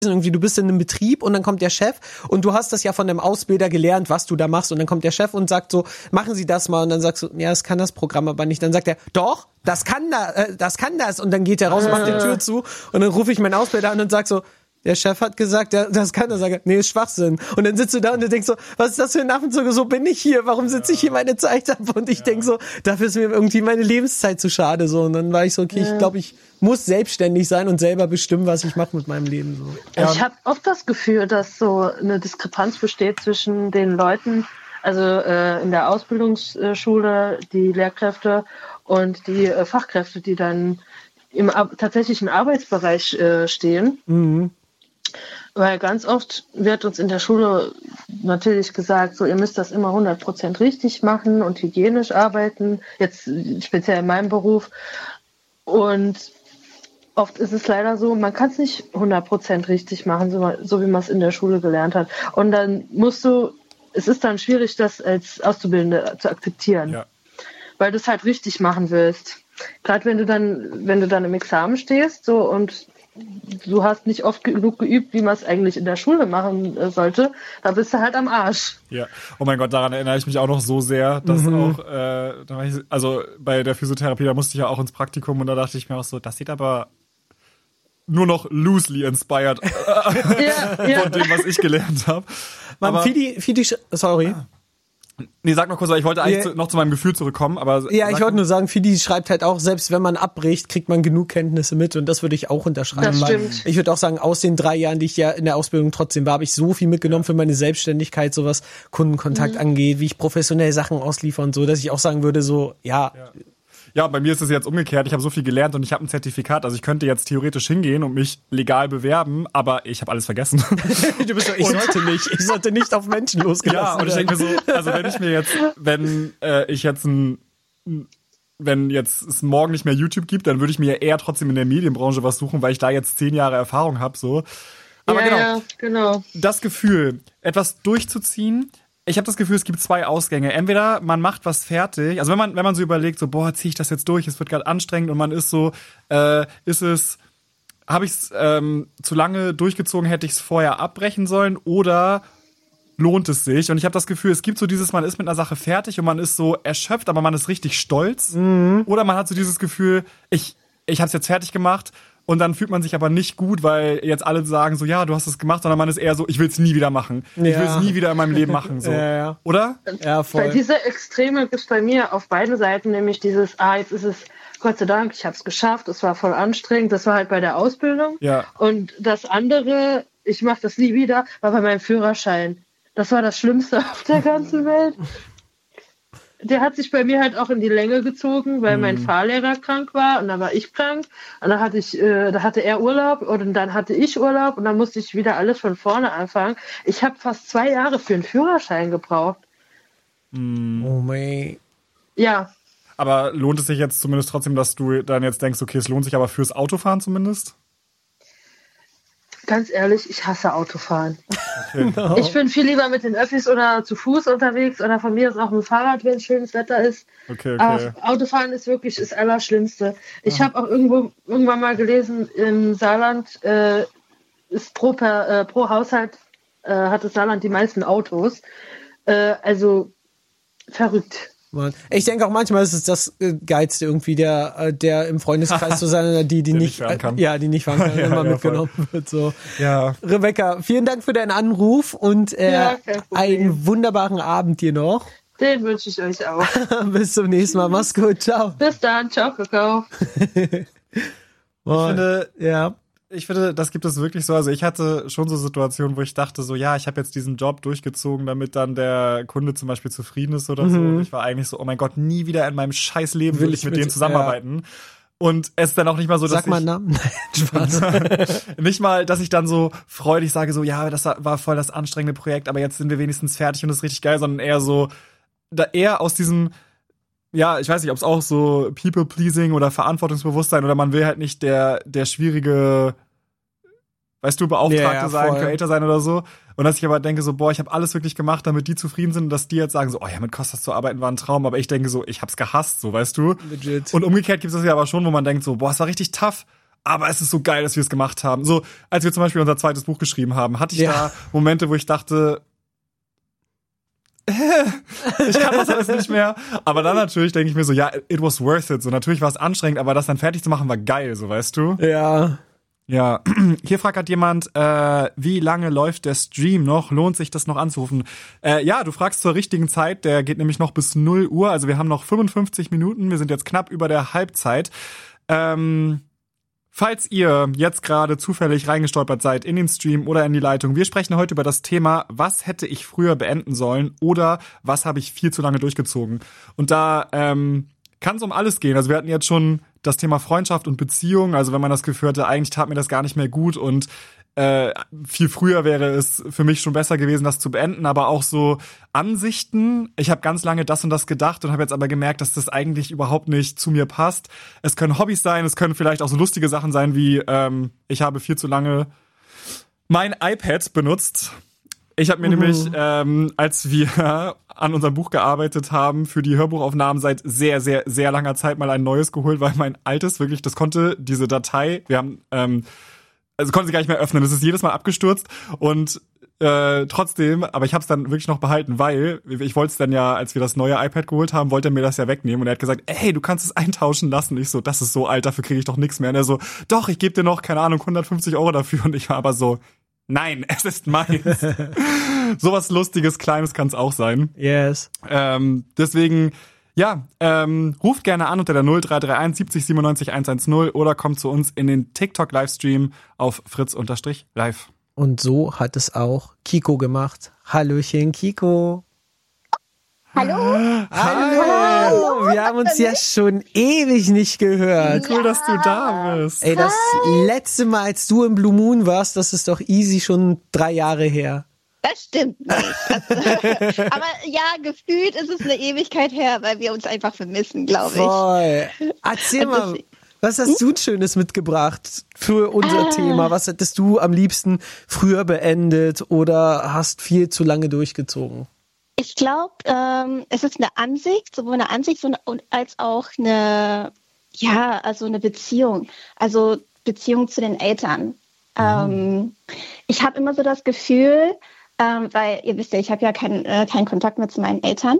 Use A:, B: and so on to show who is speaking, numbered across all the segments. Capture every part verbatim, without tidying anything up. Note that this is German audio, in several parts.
A: irgendwie, du bist in einem Betrieb und dann kommt der Chef und du hast das ja von dem Ausbilder gelernt, was du da machst und dann kommt der Chef und sagt so, machen Sie das mal und dann sagst du, ja, das kann das Programm aber nicht. Dann sagt er, doch, das kann da, äh, das kann das und dann geht er raus und macht die Tür zu und dann rufe ich meinen Ausbilder an und sag so, der Chef hat gesagt, ja, das kann er sagen. Nee, ist Schwachsinn. Und dann sitzt du da und du denkst so, was ist das für ein Affenzug? So bin ich hier. Warum sitze ich hier meine Zeit ab? Und ich ja. denk so, dafür ist mir irgendwie meine Lebenszeit zu schade. So. Und dann war ich so, okay, ja. ich glaube, ich muss selbstständig sein und selber bestimmen, was ich mache mit meinem Leben. So.
B: Ja. Ich habe oft das Gefühl, dass so eine Diskrepanz besteht zwischen den Leuten, also äh, in der Ausbildungsschule, die Lehrkräfte und die äh, Fachkräfte, die dann im ab- tatsächlichen Arbeitsbereich äh, stehen.
A: Mhm.
B: Weil ganz oft wird uns in der Schule natürlich gesagt, so ihr müsst das immer hundert Prozent richtig machen und hygienisch arbeiten, jetzt speziell in meinem Beruf. Und oft ist es leider so, man kann es nicht hundert Prozent richtig machen, so, so wie man es in der Schule gelernt hat. Und dann musst du, es ist dann schwierig, das als Auszubildende zu akzeptieren, ja. weil du es halt richtig machen willst. Gerade wenn du dann, wenn du dann im Examen stehst, so und du hast nicht oft genug geübt, wie man es eigentlich in der Schule machen äh, sollte, da bist du halt am Arsch.
C: Ja, oh mein Gott, daran erinnere ich mich auch noch so sehr, dass mhm. auch, äh, da war ich, also bei der Physiotherapie, da musste ich ja auch ins Praktikum und da dachte ich mir auch so, das sieht aber nur noch loosely inspired äh,
B: ja, ja.
C: von dem, was ich gelernt habe.
A: Aber Fidi, Fidi, sorry.
C: Ah. Nee, sag noch kurz, weil ich wollte eigentlich yeah. zu, noch zu meinem Gefühl zurückkommen, aber...
A: Ja, ich wollte nur sagen, Fidi schreibt halt auch, selbst wenn man abbricht, kriegt man genug Kenntnisse mit und das würde ich auch unterschreiben.
B: Das stimmt.
A: Ich würde auch sagen, aus den drei Jahren, die ich ja in der Ausbildung trotzdem war, habe ich so viel mitgenommen für meine Selbstständigkeit, so was Kundenkontakt mhm. angeht, wie ich professionell Sachen ausliefere und so, dass ich auch sagen würde, so, ja...
C: ja. Ja, bei mir ist es jetzt umgekehrt. Ich habe so viel gelernt und ich habe ein Zertifikat. Also ich könnte jetzt theoretisch hingehen und mich legal bewerben, aber ich habe alles vergessen.
A: Du bist so, ich sollte nicht. Ich sollte nicht auf Menschen losgelassen
C: Ja, und ich denke mir so, also wenn ich mir jetzt, wenn äh, ich jetzt ein, wenn jetzt es morgen nicht mehr YouTube gibt, dann würde ich mir eher trotzdem in der Medienbranche was suchen, weil ich da jetzt zehn Jahre Erfahrung habe. So. Aber
B: ja,
C: genau,
B: ja, genau,
C: das Gefühl, etwas durchzuziehen. Ich habe das Gefühl, es gibt zwei Ausgänge. Entweder man macht was fertig, also wenn man wenn man so überlegt, so boah, ziehe ich das jetzt durch, es wird gerade anstrengend und man ist so, äh, ist es, habe ich es ähm, zu lange durchgezogen, hätte ich es vorher abbrechen sollen oder lohnt es sich? Und ich habe das Gefühl, es gibt so dieses, man ist mit einer Sache fertig und man ist so erschöpft, aber man ist richtig stolz.
A: Mhm.
C: Oder man hat so dieses Gefühl, ich ich habe es jetzt fertig gemacht. Und dann fühlt man sich aber nicht gut, weil jetzt alle sagen so, ja, du hast es gemacht, sondern man ist eher so, ich will es nie wieder machen. Ja. Ich will es nie wieder in meinem Leben machen. So.
A: Ja, ja.
C: Oder?
A: Ja, voll.
B: Weil diese Extreme gibt es bei mir auf beiden Seiten, nämlich dieses, ah, jetzt ist es, Gott sei Dank, ich habe es geschafft, es war voll anstrengend, das war halt bei der Ausbildung.
C: Ja.
B: Und das andere, ich mache das nie wieder, war bei meinem Führerschein. Das war das Schlimmste auf der ganzen Welt. Der hat sich bei mir halt auch in die Länge gezogen, weil mhm. mein Fahrlehrer krank war und dann war ich krank und dann hatte ich, äh, da hatte er Urlaub und dann hatte ich Urlaub und dann musste ich wieder alles von vorne anfangen. Ich habe fast zwei Jahre für einen Führerschein gebraucht.
C: Mhm.
A: Oh mein.
B: Ja.
C: Aber lohnt es sich jetzt zumindest trotzdem, dass du dann jetzt denkst, okay, es lohnt sich aber fürs Autofahren zumindest?
B: Ganz ehrlich, ich hasse Autofahren.
C: Okay.
A: No.
B: Ich bin viel lieber mit den Öffis oder zu Fuß unterwegs oder von mir aus auch mit dem Fahrrad, wenn schönes Wetter ist.
C: Okay, okay.
B: Aber Autofahren ist wirklich das Allerschlimmste. Ich habe auch irgendwo irgendwann mal gelesen, im Saarland äh, ist pro, per, äh, pro Haushalt äh, hat das Saarland die meisten Autos. Äh, also verrückt.
A: Mann. Ich denke auch manchmal ist es das äh, Geilste irgendwie, der, äh, der im Freundeskreis zu sein, die, die
C: der
A: nicht,
C: nicht fahren kann.
A: Äh, ja, die nicht fahren kann,
C: ja,
A: immer
C: ja,
A: mitgenommen voll. Wird, so.
C: Ja.
A: Rebecca, vielen Dank für deinen Anruf und, äh,
B: ja,
A: einen wunderbaren Abend dir noch.
B: Den wünsche ich euch auch.
A: Bis zum nächsten Mal. Mach's gut. Ciao.
B: Bis dann. Ciao, Kakao.
C: Ich finde, ja. Ich finde, das gibt es wirklich so. Also ich hatte schon so Situationen, wo ich dachte so, ja, ich habe jetzt diesen Job durchgezogen, damit dann der Kunde zum Beispiel zufrieden ist oder mhm. so. Und ich war eigentlich so, oh mein Gott, nie wieder in meinem scheiß Leben will, will ich mit, mit denen zusammenarbeiten. Ja. Und es ist dann auch nicht mal so, dass
A: Sag mal einen Namen. Nein, Spaß.
C: Nicht mal, dass ich dann so freudig sage so, ja, das war voll das anstrengende Projekt, aber jetzt sind wir wenigstens fertig und das ist richtig geil, sondern eher so, da eher aus diesem, ja, ich weiß nicht, ob es auch so People-Pleasing oder Verantwortungsbewusstsein oder man will halt nicht der der schwierige, weißt du, Beauftragte
A: ja, ja,
C: sein, Creator sein oder so. Und dass ich aber denke so, boah, ich habe alles wirklich gemacht, damit die zufrieden sind und dass die jetzt sagen so, oh ja, mit Kostas zu arbeiten war ein Traum. Aber ich denke so, ich hab's gehasst, so, weißt du.
A: Legit.
C: Und umgekehrt gibt es das ja aber schon, wo man denkt so, boah, es war richtig tough. aber es ist so geil, dass wir es gemacht haben. So, als wir zum Beispiel unser zweites Buch geschrieben haben, hatte ich ja. da Momente, wo ich dachte, ich kann das alles nicht mehr. Aber dann natürlich denke ich mir so, ja, it was worth it. So, natürlich war es anstrengend, aber das dann fertig zu machen war geil, so, weißt du?
A: Ja.
C: Ja, hier fragt hat jemand, äh, wie lange läuft der Stream noch? Lohnt sich das noch anzurufen? Äh, ja, du fragst zur richtigen Zeit, der geht nämlich noch bis null Uhr, also wir haben noch fünfundfünfzig Minuten, wir sind jetzt knapp über der Halbzeit. Ähm, falls ihr jetzt gerade zufällig reingestolpert seid in den Stream oder in die Leitung, wir sprechen heute über das Thema, was hätte ich früher beenden sollen oder was habe ich viel zu lange durchgezogen? Und da ähm, kann es um alles gehen, also wir hatten jetzt schon das Thema Freundschaft und Beziehung, also wenn man das Gefühl hatte, eigentlich tat mir das gar nicht mehr gut und äh, viel früher wäre es für mich schon besser gewesen, das zu beenden, aber auch so Ansichten. Ich habe ganz lange das und das gedacht und habe jetzt aber gemerkt, dass das eigentlich überhaupt nicht zu mir passt. Es können Hobbys sein, es können vielleicht auch so lustige Sachen sein wie, ähm, ich habe viel zu lange mein iPad benutzt. Ich habe mir mhm. nämlich, ähm, als wir an unserem Buch gearbeitet haben, für die Hörbuchaufnahmen seit sehr, sehr, sehr langer Zeit mal ein neues geholt, weil mein altes wirklich, das konnte diese Datei, wir haben, ähm, also konnte sie gar nicht mehr öffnen, es ist jedes Mal abgestürzt und äh, trotzdem, aber ich habe es dann wirklich noch behalten, weil ich wollte es dann ja, als wir das neue iPad geholt haben, wollte er mir das ja wegnehmen und er hat gesagt, ey, du kannst es eintauschen lassen. Ich so, das ist so alt, dafür kriege ich doch nichts mehr. Und er so, doch, ich gebe dir noch, keine Ahnung, hundertfünfzig Euro dafür und ich war aber so, nein, es ist meins. Sowas Lustiges, Kleines kann es auch sein.
A: Yes.
C: Ähm, deswegen, ja, ähm, ruft gerne an unter der null drei drei eins siebzig siebenundneunzig hundertzehn oder kommt zu uns in den TikTok-Livestream auf fritz-live.
A: Und so hat es auch Kiko gemacht. Hallöchen, Kiko.
D: Hallo.
A: Hallo. Hallo. Wir haben uns ja schon ewig nicht gehört.
C: Cool, ja. dass du da bist.
A: Ey, das Hi. letzte Mal, als du im Blue Moon warst, das ist doch easy schon drei Jahre her.
D: Das stimmt nicht. Also, aber ja, gefühlt ist es eine Ewigkeit her, weil wir uns einfach vermissen, glaube ich.
A: Voll. Erzähl mal, was hast du Schönes mitgebracht für unser ah. Thema? Was hättest du am liebsten früher beendet oder hast viel zu lange durchgezogen?
D: Ich glaube, ähm, es ist eine Ansicht, sowohl eine Ansicht als auch eine, ja, also eine Beziehung. Also Beziehung zu den Eltern. Mhm. Ähm, ich habe immer so das Gefühl, ähm, weil ihr wisst ja, ich habe ja keinen äh, keinen Kontakt mehr zu meinen Eltern.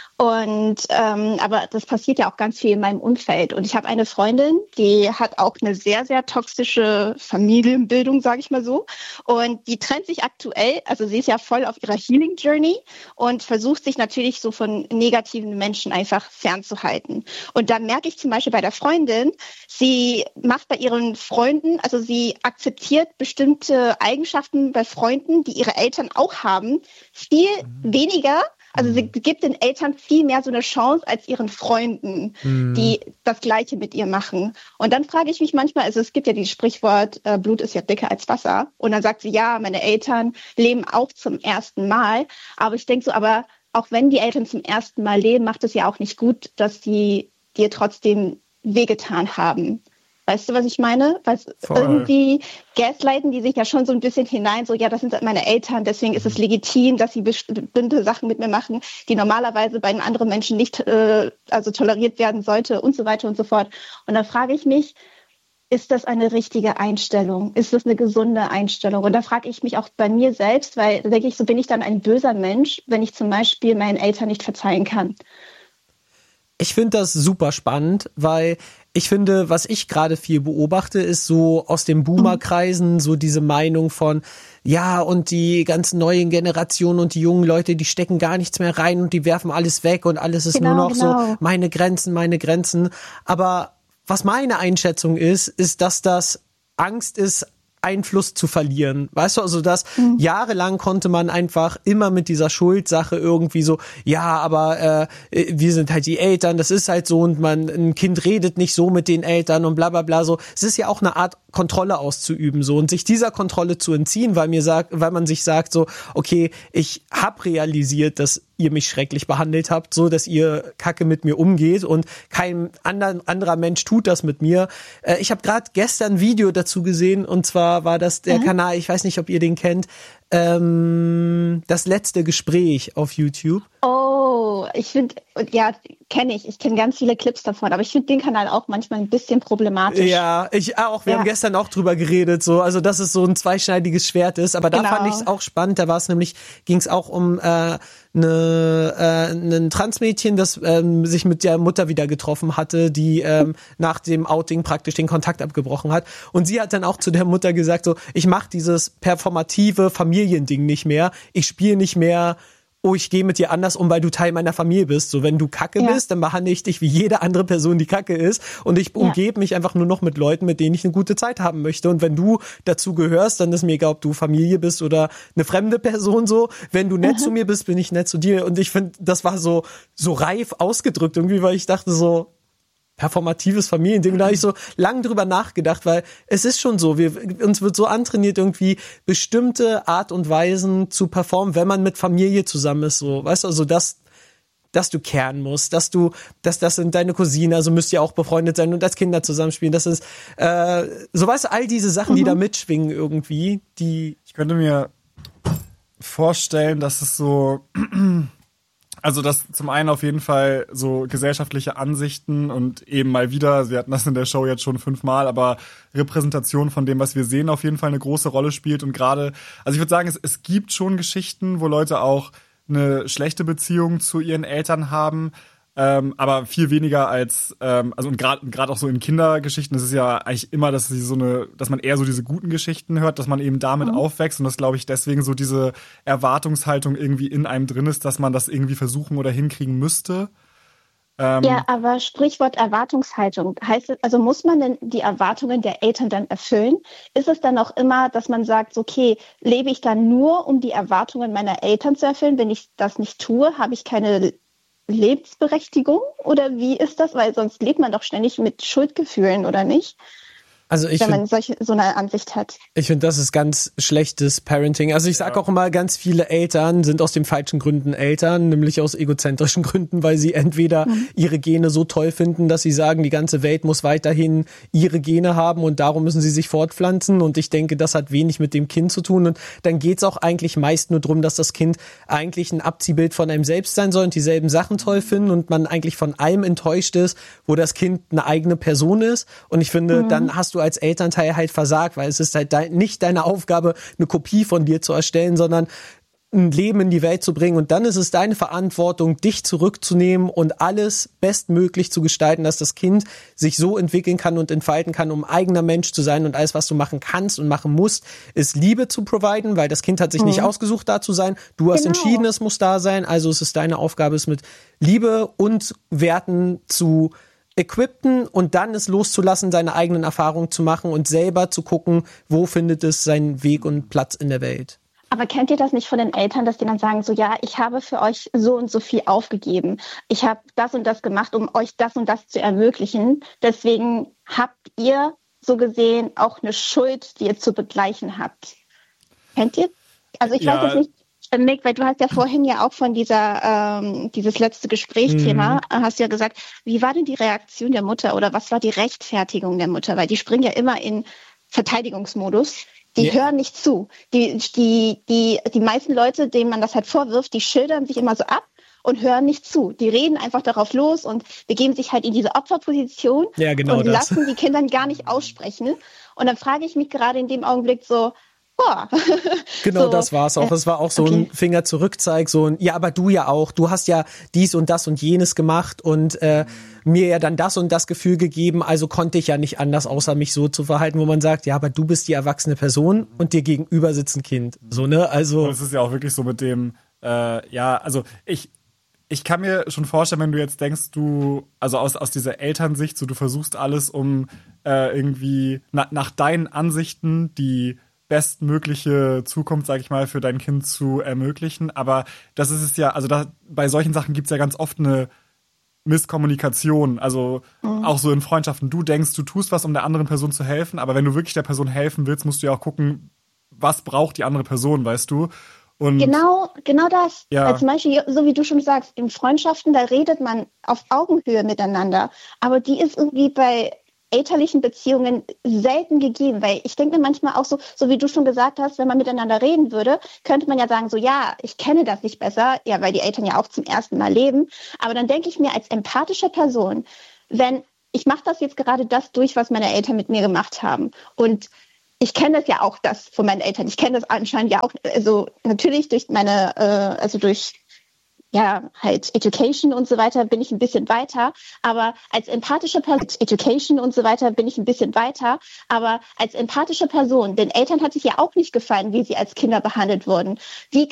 D: Und ähm, aber das passiert ja auch ganz viel in meinem Umfeld. Und ich habe eine Freundin, die hat auch eine sehr, sehr toxische Familienbildung, sage ich mal so. Und die trennt sich aktuell, also sie ist ja voll auf ihrer Healing Journey und versucht sich natürlich so von negativen Menschen einfach fernzuhalten. Und da merke ich zum Beispiel bei der Freundin, sie macht bei ihren Freunden, also sie akzeptiert bestimmte Eigenschaften bei Freunden, die ihre Eltern auch haben, viel weniger. Also sie gibt den Eltern viel mehr so eine Chance als ihren Freunden, mhm. die das Gleiche mit ihr machen. Und dann frage ich mich manchmal, also es gibt ja dieses Sprichwort, äh, Blut ist ja dicker als Wasser. Und dann sagt sie, ja, meine Eltern leben auch zum ersten Mal. Aber ich denke so, aber auch wenn die Eltern zum ersten Mal leben, macht es ja auch nicht gut, dass die dir trotzdem wehgetan haben. Weißt du, was ich meine? Weil irgendwie gaslighten die sich ja schon so ein bisschen hinein, so, ja, das sind meine Eltern, deswegen ist es legitim, dass sie bestimmte Sachen mit mir machen, die normalerweise bei einem anderen Menschen nicht äh, also toleriert werden sollte und so weiter und so fort. Und da frage ich mich, ist das eine richtige Einstellung? Ist das eine gesunde Einstellung? Und da frage ich mich auch bei mir selbst, weil da denke ich, so bin ich dann ein böser Mensch, wenn ich zum Beispiel meinen Eltern nicht verzeihen kann.
A: Ich finde das super spannend, weil ich finde, was ich gerade viel beobachte, ist so aus den Boomer-Kreisen so diese Meinung von, ja, und die ganzen neuen Generationen und die jungen Leute, die stecken gar nichts mehr rein und die werfen alles weg und alles ist
D: genau,
A: nur noch
D: genau.
A: so meine Grenzen, meine Grenzen. Aber was meine Einschätzung ist, ist, dass das Angst ist, Einfluss zu verlieren. Weißt du, also dass mhm. jahrelang konnte man einfach immer mit dieser Schuldsache irgendwie so, ja, aber äh, wir sind halt die Eltern, das ist halt so und man, ein Kind redet nicht so mit den Eltern und bla bla bla so. Es ist ja auch eine Art Kontrolle auszuüben so und sich dieser Kontrolle zu entziehen, weil mir sagt, weil man sich sagt so, okay, ich habe realisiert, dass ihr mich schrecklich behandelt habt, so dass ihr Kacke mit mir umgeht und kein anderen, anderer Mensch tut das mit mir. Äh, ich habe gerade gestern ein Video dazu gesehen und zwar war das der mhm. Kanal, ich weiß nicht, ob ihr den kennt, ähm, das letzte Gespräch auf YouTube.
D: Oh, Genau, ich finde, ja, kenne ich. Ich kenne ganz viele Clips davon, aber ich finde den Kanal auch manchmal ein bisschen problematisch.
A: Ja, ich auch. Wir
D: ja.
A: haben gestern auch drüber geredet, so, also dass es so ein zweischneidiges Schwert ist. Aber da
D: genau.
A: fand ich es auch spannend. Da war es nämlich, ging es auch um äh, eine, äh, ein Transmädchen, das ähm, sich mit der Mutter wieder getroffen hatte, die ähm, nach dem Outing praktisch den Kontakt abgebrochen hat. Und sie hat dann auch zu der Mutter gesagt, so, ich mache dieses performative Familiending nicht mehr. Ich spiele nicht mehr, oh, ich gehe mit dir anders um, weil du Teil meiner Familie bist. So, wenn du Kacke ja. bist, dann behandle ich dich wie jede andere Person, die Kacke ist. Und ich umgebe ja. mich einfach nur noch mit Leuten, mit denen ich eine gute Zeit haben möchte. Und wenn du dazu gehörst, dann ist mir egal, ob du Familie bist oder eine fremde Person so. Wenn du nett mhm. zu mir bist, bin ich nett zu dir. Und ich finde, das war so, so reif ausgedrückt irgendwie, weil ich dachte so, performatives Familiending. Da habe ich so lang drüber nachgedacht, weil es ist schon so, wir, uns wird so antrainiert, irgendwie bestimmte Art und Weisen zu performen, wenn man mit Familie zusammen ist, so, weißt du, also dass, dass du kehren musst, dass du, dass das sind deine Cousinen, also müsst ihr auch befreundet sein und als Kinder zusammenspielen, das ist, äh, so, weißt du, all diese Sachen, mhm. die da mitschwingen irgendwie, die...
C: Ich könnte mir vorstellen, dass es so... Also das zum einen auf jeden Fall so gesellschaftliche Ansichten und eben mal wieder, wir hatten das in der Show jetzt schon fünfmal, aber Repräsentation von dem, was wir sehen, auf jeden Fall eine große Rolle spielt. Und gerade, also ich würde sagen, es, es gibt schon Geschichten, wo Leute auch eine schlechte Beziehung zu ihren Eltern haben, ähm, aber viel weniger als, ähm, also und gerade gerade auch so in Kindergeschichten, das ist ja eigentlich immer, dass sie so eine, dass man eher so diese guten Geschichten hört, dass man eben damit mhm. aufwächst und das, glaube ich, deswegen so diese Erwartungshaltung irgendwie in einem drin ist, dass man das irgendwie versuchen oder hinkriegen müsste.
D: Ähm, ja, aber Sprichwort Erwartungshaltung, heißt es, also muss man denn die Erwartungen der Eltern dann erfüllen? Ist es dann auch immer, dass man sagt, okay, lebe ich dann nur, um die Erwartungen meiner Eltern zu erfüllen? Wenn ich das nicht tue, habe ich keine Lebensberechtigung oder wie ist das? Weil sonst lebt man doch ständig mit Schuldgefühlen, oder nicht?
A: Also ich
D: wenn man
A: find,
D: solche, so eine Ansicht hat.
A: Ich finde, das ist ganz schlechtes Parenting. Also ich sage ja. auch immer, ganz viele Eltern sind aus den falschen Gründen Eltern, nämlich aus egozentrischen Gründen, weil sie entweder mhm. ihre Gene so toll finden, dass sie sagen, die ganze Welt muss weiterhin ihre Gene haben und darum müssen sie sich fortpflanzen. Und ich denke, das hat wenig mit dem Kind zu tun. Und dann geht's auch eigentlich meist nur darum, dass das Kind eigentlich ein Abziehbild von einem selbst sein soll und dieselben Sachen toll finden und man eigentlich von allem enttäuscht ist, wo das Kind eine eigene Person ist. Und ich finde, mhm. dann hast du als Elternteil halt versagt, weil es ist halt dein, nicht deine Aufgabe, eine Kopie von dir zu erstellen, sondern ein Leben in die Welt zu bringen. Und dann ist es deine Verantwortung, dich zurückzunehmen und alles bestmöglich zu gestalten, dass das Kind sich so entwickeln kann und entfalten kann, um eigener Mensch zu sein. Und alles, was du machen kannst und machen musst, ist Liebe zu providen, weil das Kind hat sich mhm. nicht ausgesucht, da zu sein. Du hast genau. entschieden, es muss da sein. Also es ist deine Aufgabe, es mit Liebe und Werten zu equippen und dann es loszulassen, seine eigenen Erfahrungen zu machen und selber zu gucken, wo findet es seinen Weg und Platz in der Welt.
D: Aber kennt ihr das nicht von den Eltern, dass die dann sagen, so ja, ich habe für euch so und so viel aufgegeben. Ich habe das und das gemacht, um euch das und das zu ermöglichen. Deswegen habt ihr so gesehen auch eine Schuld, die ihr zu begleichen habt. Kennt ihr? Also ich ja. weiß jetzt nicht, Nick, weil du hast ja vorhin ja auch von dieser ähm, dieses letzte Gesprächsthema, mhm. hast ja gesagt, wie war denn die Reaktion der Mutter oder was war die Rechtfertigung der Mutter? Weil die springen ja immer in Verteidigungsmodus. Die ja. hören nicht zu. Die, die, die, die meisten Leute, denen man das halt vorwirft, die schildern sich immer so ab und hören nicht zu. Die reden einfach darauf los und begeben sich halt in diese Opferposition
A: ja, genau
D: und
A: das.
D: lassen die Kinder gar nicht aussprechen. Und dann frage ich mich gerade in dem Augenblick so, boah.
A: Genau,
D: so,
A: das war's auch. Es war auch so okay. ein Finger zurückzeig, so ein, ja, aber du ja auch. Du hast ja dies und das und jenes gemacht und äh, mir ja dann das und das Gefühl gegeben, also konnte ich ja nicht anders, außer mich so zu verhalten, wo man sagt, ja, aber du bist die erwachsene Person und dir gegenüber sitzt ein Kind. So, ne? Also.
C: Das ist ja auch wirklich so mit dem, äh, ja, also ich, ich kann mir schon vorstellen, wenn du jetzt denkst, du, also aus, aus dieser Elternsicht, so du versuchst alles, um äh, irgendwie na, nach deinen Ansichten die bestmögliche Zukunft, sag ich mal, für dein Kind zu ermöglichen. Aber das ist es ja, also da, bei solchen Sachen gibt's ja ganz oft eine Misskommunikation. Also mhm. auch so in Freundschaften. Du denkst, du tust was, um der anderen Person zu helfen, aber wenn du wirklich der Person helfen willst, musst du ja auch gucken, was braucht die andere Person, weißt du? Und
D: genau, genau das.
C: Ja.
D: Weil zum Beispiel, so wie du schon sagst, in Freundschaften, da redet man auf Augenhöhe miteinander. Aber die ist irgendwie bei elterlichen Beziehungen selten gegeben, weil ich denke mir manchmal auch so, so wie du schon gesagt hast, wenn man miteinander reden würde, könnte man ja sagen, so ja, ich kenne das nicht besser, ja, weil die Eltern ja auch zum ersten Mal leben, aber dann denke ich mir als empathische Person, wenn ich mache das jetzt gerade das durch, was meine Eltern mit mir gemacht haben und ich kenne das ja auch, das von meinen Eltern, ich kenne das anscheinend ja auch, also natürlich durch meine, äh, also durch ja, halt Education und so weiter bin ich ein bisschen weiter, aber als empathische Person, Education und so weiter bin ich ein bisschen weiter, aber als empathische Person, den Eltern hat es ja auch nicht gefallen, wie sie als Kinder behandelt wurden. Wie,